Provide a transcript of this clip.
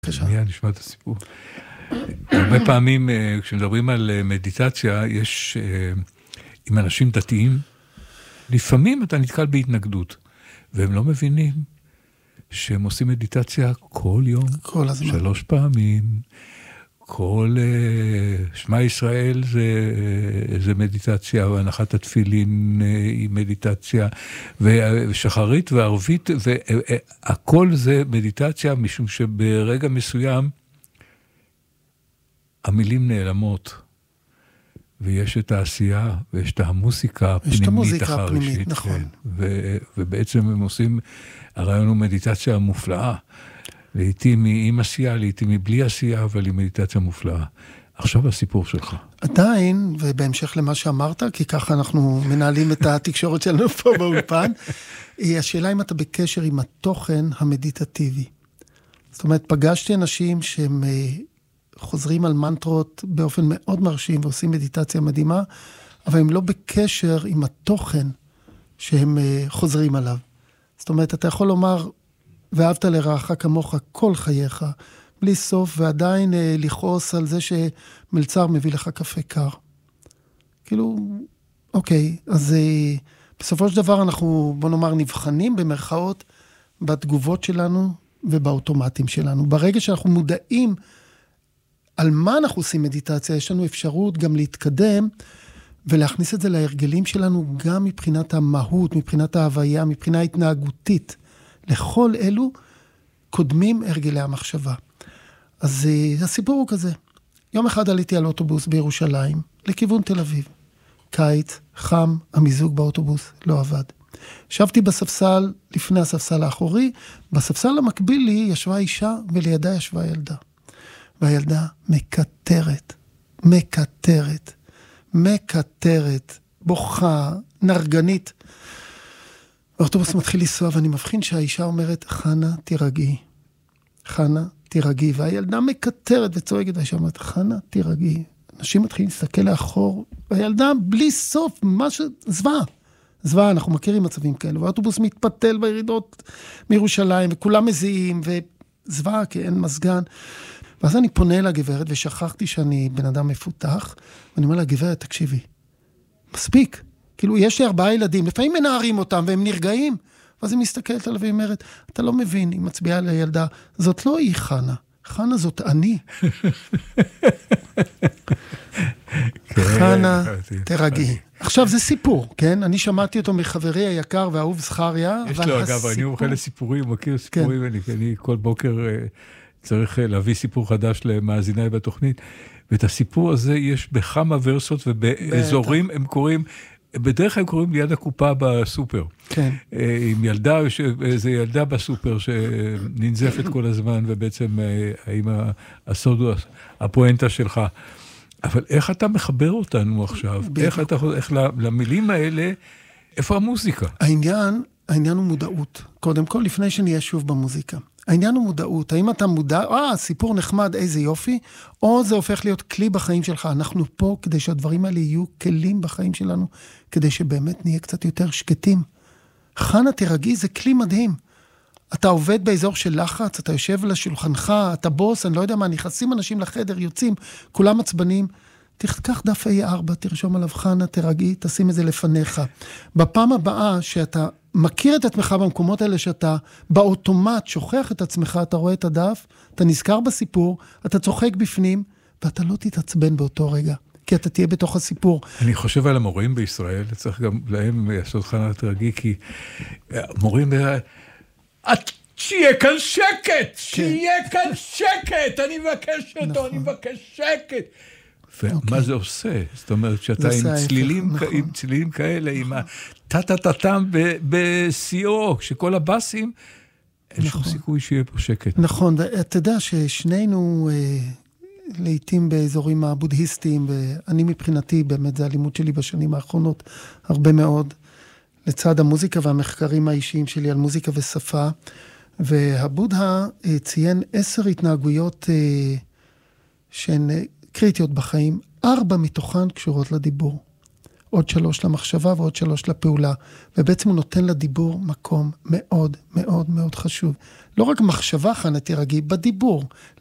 מיד נשמע את הסיפור. הרבה פעמים כשמדברים על מדיטציה, יש עם אנשים דתיים, לפעמים אתה נתקל בהתנגדות, והם לא מבינים שהם עושים מדיטציה כל יום, כל הזמן. 3 פעמים, כל שמע ישראל זה מדיטציה, והנחת התפילין היא מדיטציה, ושחרית וערבית, והכל זה מדיטציה, משום שברגע מסוים המילים נעלמות, ויש את העשייה, ויש את המוסיקה הפנימית החרישית. נכון. ובעצם הם עושים, הרעיון הוא מדיטציה מופלאה, לעתים עם עשייה, לעתים מבלי עשייה, אבל עם מדיטציה מופלאה. עכשיו הסיפור שלך. עדיין, ובהמשך למה שאמרת, כי ככה אנחנו מנהלים את התקשורת שלנו פה באולפן, השאלה אם אתה בקשר עם התוכן המדיטטיבי. זאת אומרת, פגשתי אנשים שהם חוזרים על מנטרות באופן מאוד מרשים, ועושים מדיטציה מדהימה, אבל הם לא בקשר עם התוכן שהם חוזרים עליו. זאת אומרת, אתה יכול לומר, ואהבת לרעך כמוך כל חייך, בלי סוף, ועדיין לכעוס על זה שמלצר מביא לך קפה קר. כאילו, אוקיי, אז בסופו של דבר אנחנו, בוא נאמר, נבחנים במרכאות בתגובות שלנו ובאוטומטים שלנו. ברגע שאנחנו מודעים על מה אנחנו עושים מדיטציה, יש לנו אפשרות גם להתקדם ולהכניס את זה להרגלים שלנו, גם מבחינת המהות, מבחינת ההוויה, מבחינה התנהגותית. לכל אלו קודמים הרגלי המחשבה. אז הסיפור הוא כזה. יום אחד עליתי על אוטובוס בירושלים, לכיוון תל אביב. קיץ, חם, המיזוג באוטובוס לא עבד. ישבתי בספסל, לפני הספסל האחורי, בספסל המקביל לי ישבה אישה, ולידה ישבה ילדה. והילדה מקטרת, בוכה, נרגנית. האוטובוס מתחיל לנסוע, ואני מבחין שהאישה אומרת, חנה, תירגעי, והילדה מקטרת וצועקת, והאישה אומרת, חנה, תירגעי. אנשים מתחילים להסתכל לאחור, והילדה בלי סוף, זוועה, אנחנו מכירים מצבים כאלה, והאוטובוס מתפתל בירידות מירושלים, וכולם מזיעים, וזוועה, כי אין מזגן. ואז אני פונה לגברת, ושכחתי שאני בן אדם מפותח, ואני אומר לה, גברת, תקשיבי, מספיק. כאילו, יש לי 4 ילדים, לפעמים מנערים אותם, והם נרגעים. ואז היא מסתכלת עליו, והיא אומרת, אתה לא מבין, היא מצביעה לילדה, זאת לא היא חנה, חנה זאת אני. חנה, תרגעי. עכשיו, זה סיפור, כן? אני שמעתי אותו מחברי היקר והאהוב זכריה. יש לו, אגב, אני מומחה לסיפורים, מכיר סיפורים, אני כל בוקר צריך להביא סיפור חדש למאזיניי בתוכנית, ואת הסיפור הזה יש בכמה ורסות, ובאזורים הם קוראים, בדרך כלל הם קוראים ליד הקופה בסופר. כן. עם ילדה, איזו ילדה בסופר שננזפת כל הזמן, ובעצם האם הסוד הוא הפואנטה שלך. אבל איך אתה מחבר אותנו עכשיו? איך למילים האלה, איפה המוזיקה? העניין הוא מודעות. קודם כל, לפני שנהיה שוב במוזיקה. העניין הוא מודעות. האם אתה מודע, סיפור נחמד, איזה יופי, או זה הופך להיות כלי בחיים שלך. אנחנו פה כדי שהדברים האלה יהיו כלים בחיים שלנו, כדי שבאמת נהיה קצת יותר שקטים. חנה, תירגעי, זה כלי מדהים. אתה עובד באזור של לחץ, אתה יושב לשולחנך, אתה בוס, אני לא יודע מה, נכנסים אנשים לחדר, יוצאים, כולם עצבנים. תיקח דף A4, תרשום עליו חנה, תירגעי, תשים את זה לפניך. בפעם הבאה שאתה מכיר את עצמך במקומות האלה, שאתה באוטומט שוכח את עצמך, אתה רואה את הדף, אתה נזכר בסיפור, אתה צוחק בפנים, ואתה לא תתעצבן באותו רגע, כי אתה תהיה בתוך הסיפור. אני חושב על המורים בישראל, צריך גם להם לעשות חנה תירגעי, כי מורים שיהיה כאן שקט, שיהיה כאן שקט, אני מבקש אותו, אני מבקש שקט. ומה זה עושה? זאת אומרת, שאתה עם צלילים כאלה, עם הטטטטם בסיאו, כשכל הבאסים, אין שום סיכוי שיהיה פה שקט. נכון, ואתה יודע ששנינו לעתים באזורים הבודהיסטיים, ואני מבחינתי, באמת זה הלימוד שלי בשנים האחרונות, הרבה מאוד, לצד המוזיקה והמחקרים האישיים שלי על מוזיקה ושפה, והבודה ציין 10 התנהגויות שהן קריטיות בחיים, 4 מתוכן קשורות לדיבור. עוד 3 למחשבה ועוד 3 לפעולה, ובעצם הוא נותן לדיבור מקום מאוד מאוד מאוד חשוב. לא רק מחשבה, חנה תירגעי, בדיבור.